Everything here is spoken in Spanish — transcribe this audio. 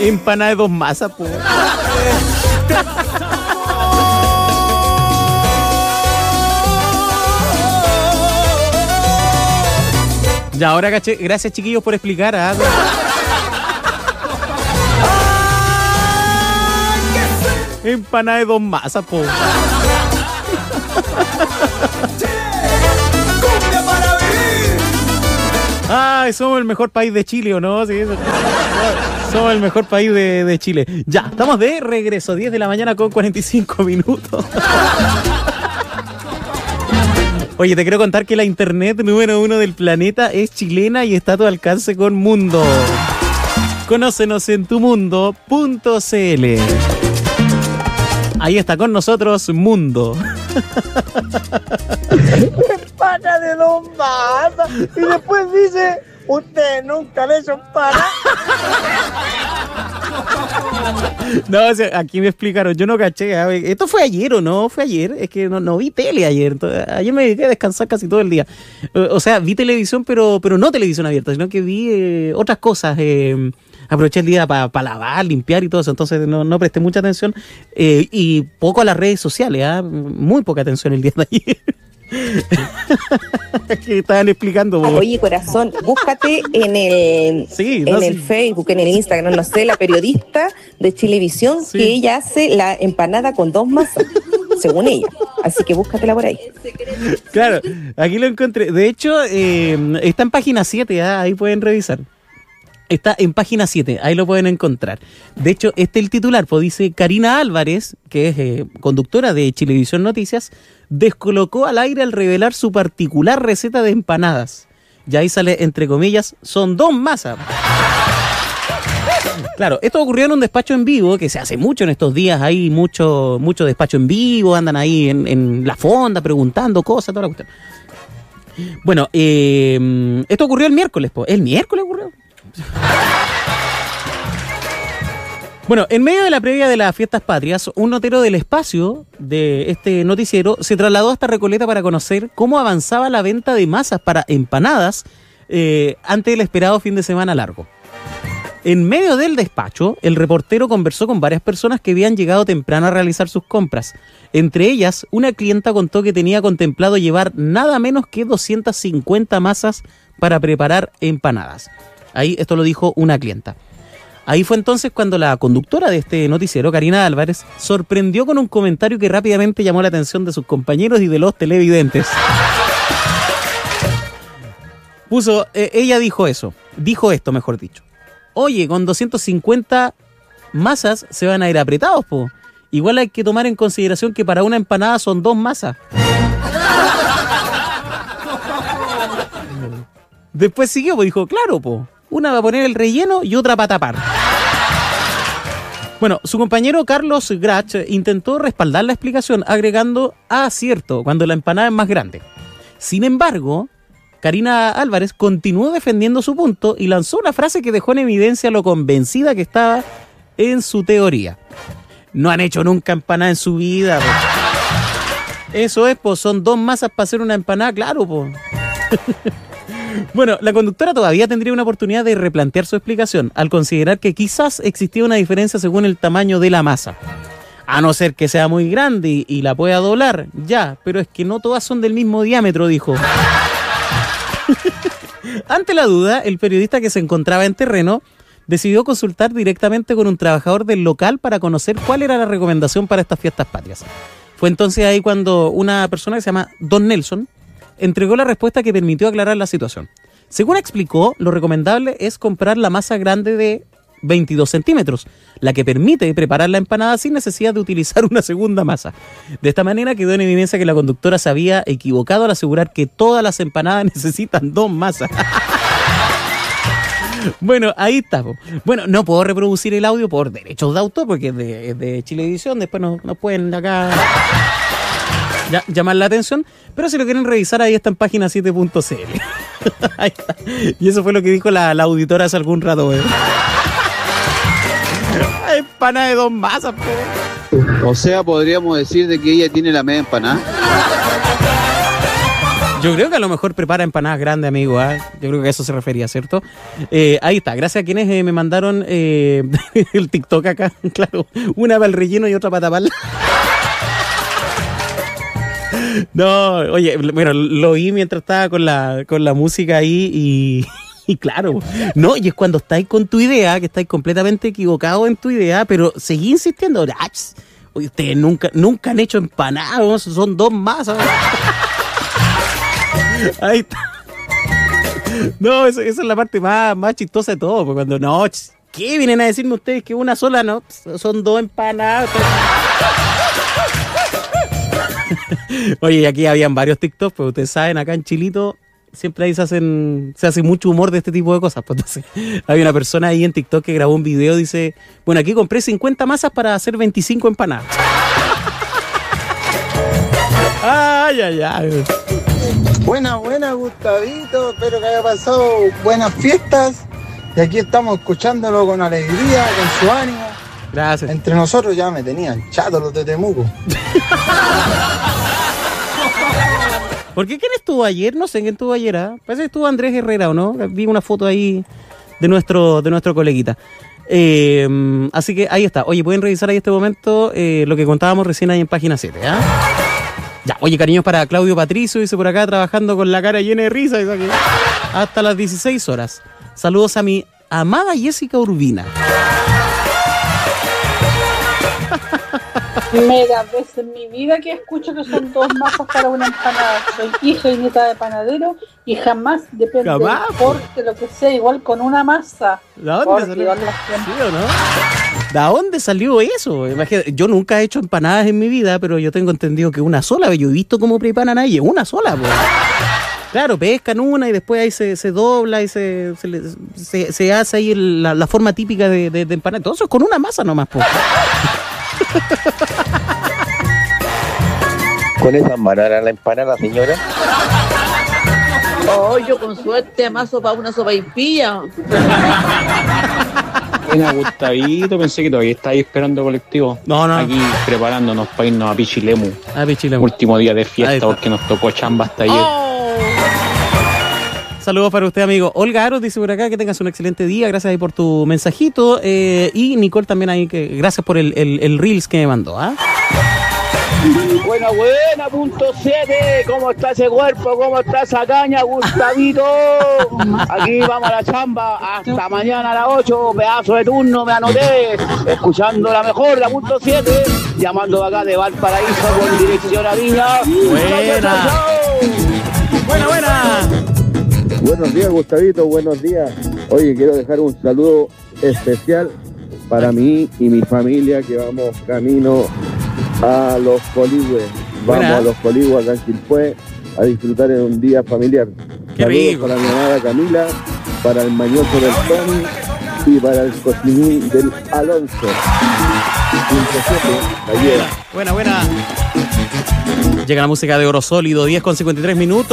Empanada de dos masas, po. Ya, ahora caché. Gracias, chiquillos, por explicar. Empanada de dos masas, po. Ay, somos el mejor país de Chile, ¿o no? Sí, somos el mejor país de Chile. Ya, estamos de regreso, 10 de la mañana con 45 minutos. Oye, te quiero contar que la internet número 1 del planeta es chilena y está a tu alcance con Mundo. Conócenos en tumundo.cl. Ahí está con nosotros Mundo. Empana de dos masas. Y después dice, usted nunca le hizo empana. No, o sea, aquí me explicaron, yo no caché. ¿Esto fue ayer o no? ¿Fue ayer? Es que no vi tele ayer. Ayer me dediqué a descansar casi todo el día. O sea, vi televisión, pero no televisión abierta, sino que vi otras cosas. Aproveché el día para lavar, limpiar y todo eso, entonces no presté mucha atención y poco a las redes sociales, muy poca atención el día de ayer. Que estaban explicando. Oye, corazón, búscate en el Facebook, en el Instagram, no sé, la periodista de Chilevisión, que ella hace la empanada con dos masas, según ella. Así que búscatela por ahí. Claro, aquí lo encontré. De hecho, está en página 7, ahí pueden revisar. Está en página 7, ahí lo pueden encontrar. De hecho, el titular, pues dice: Karina Álvarez, que es conductora de Chilevisión Noticias, descolocó al aire al revelar su particular receta de empanadas. Y ahí sale, entre comillas, son dos masas. Claro, esto ocurrió en un despacho en vivo, que se hace mucho en estos días, hay mucho despacho en vivo, andan ahí en la fonda preguntando cosas, toda la cuestión. Bueno, esto ocurrió el miércoles, pues. ¿El miércoles ocurrió? Bueno, en medio de la previa de las fiestas patrias, un notero del espacio de este noticiero se trasladó hasta Recoleta para conocer cómo avanzaba la venta de masas para empanadas ante el esperado fin de semana largo. En medio del despacho, el reportero conversó con varias personas que habían llegado temprano a realizar sus compras. Entre ellas, una clienta contó que tenía contemplado llevar nada menos que 250 masas para preparar empanadas. Ahí esto lo dijo una clienta. Ahí fue entonces cuando la conductora de este noticiero, Karina Álvarez, sorprendió con un comentario que rápidamente llamó la atención de sus compañeros y de los televidentes. Ella dijo esto, mejor dicho. Oye, con 250 masas se van a ir apretados, po. Igual hay que tomar en consideración que para una empanada son dos masas. Después siguió, pues dijo, claro, po. Una va a poner el relleno y otra para tapar. Bueno, su compañero Carlos Grach intentó respaldar la explicación agregando, cierto, cuando la empanada es más grande. Sin embargo, Karina Álvarez continuó defendiendo su punto y lanzó una frase que dejó en evidencia lo convencida que estaba en su teoría. No han hecho nunca empanada en su vida, po. Eso es, pues son dos masas para hacer una empanada, claro, pues. Bueno, la conductora todavía tendría una oportunidad de replantear su explicación, al considerar que quizás existía una diferencia según el tamaño de la masa. A no ser que sea muy grande y la pueda doblar, ya, pero es que no todas son del mismo diámetro, dijo. Ante la duda, el periodista que se encontraba en terreno decidió consultar directamente con un trabajador del local para conocer cuál era la recomendación para estas fiestas patrias. Fue entonces ahí cuando una persona que se llama Don Nelson entregó la respuesta que permitió aclarar la situación. Según explicó, lo recomendable es comprar la masa grande de 22 centímetros, la que permite preparar la empanada sin necesidad de utilizar una segunda masa. De esta manera quedó en evidencia que la conductora se había equivocado al asegurar que todas las empanadas necesitan dos masas. Bueno, ahí está. Bueno, no puedo reproducir el audio por derechos de autor porque es de Chilevisión, después nos pueden acá llamar la atención, pero si lo quieren revisar ahí está en página 7.cl. Ahí está. Y eso fue lo que dijo la auditora hace algún rato. Empanada de dos masas, O sea, podríamos decir de que ella tiene la media empanada. Yo creo que a lo mejor prepara empanadas grandes, amigo. ¿Eh? Yo creo que a eso se refería, ¿cierto? Ahí está. Gracias a quienes me mandaron el TikTok acá. Claro, una para el relleno y otra para taparla. No, oye, bueno, lo vi mientras estaba con la música ahí y claro, no, y es cuando estáis con tu idea, que estáis completamente equivocados en tu idea, pero seguí insistiendo. Oye, ustedes nunca han hecho empanadas, son 2 masas. Ahí está. No, esa es la parte más chistosa de todo, porque cuando no, ¿qué vienen a decirme ustedes que una sola no? Son 2 empanadas. Oye, aquí habían varios TikToks, pues ustedes saben, acá en Chilito siempre ahí se hace mucho humor de este tipo de cosas. Pues entonces, hay una persona ahí en TikTok que grabó un video, dice, bueno, aquí compré 50 masas para hacer 25 empanadas. Ay. Buena, Gustavito. Espero que haya pasado buenas fiestas. Y aquí estamos escuchándolo con alegría, con su ánimo. Gracias. Entre nosotros ya me tenían chato los de Temuco. ¿Por qué? ¿Quién estuvo ayer? No sé quién estuvo ayer. Parece que estuvo Andrés Herrera, ¿o no? Vi una foto ahí de nuestro coleguita. Así que ahí está. Oye, pueden revisar ahí este momento lo que contábamos recién ahí en página 7. Ya, oye, cariños para Claudio Patricio, dice por acá, trabajando con la cara llena de risa. Dice aquí, hasta las 16 horas. Saludos a mi amada Jessica Urbina. Mega veces en mi vida que escucho que son 2 masas para una empanada. Soy hija y nieta de panadero y jamás depende del corte, lo que sea, igual con una masa. ¿De dónde salió? ¿Sí o no? ¿De dónde salió eso? Imagínate, yo nunca he hecho empanadas en mi vida, pero yo tengo entendido que una sola. Yo he visto cómo preparan ahí, una sola, pues. Claro, pescan una y después ahí se dobla y se hace ahí la forma típica de empanada. Entonces con una masa nomás, pues. ¿Con esa manera la empanada, señora? Oh, yo con suerte amaso para una sopaipilla. Buena, Gustavito, pensé que todavía estáis esperando colectivo. No. Aquí preparándonos para irnos a Pichilemu. Pichilemu. Último día de fiesta porque nos tocó chamba hasta ayer. Saludos para usted, amigo. Olga Aros dice por acá que tengas un excelente día. Gracias ahí por tu mensajito. Y Nicole también ahí, que gracias por el Reels que me mandó. Buena, punto 7. ¿Cómo está ese cuerpo? ¿Cómo está esa caña, Gustavito? Aquí vamos a la chamba. Hasta mañana a las 8. Pedazo de turno, me anoté. Escuchando la mejor, la punto 7. Llamando acá de Valparaíso con dirección a Viña. Buena. Buenos días, Gustavito, buenos días. Oye, quiero dejar un saludo especial para mí y mi familia que vamos camino a Los Coligües. Vamos a Los Coligües acá en Quilpué a disfrutar en un día familiar. Qué Saludos rico. para mi amada Camila, para el mañoso del Tony y para el cocinín del Alonso. Buena. Llega la música de Oro Sólido, 10:53 minutos.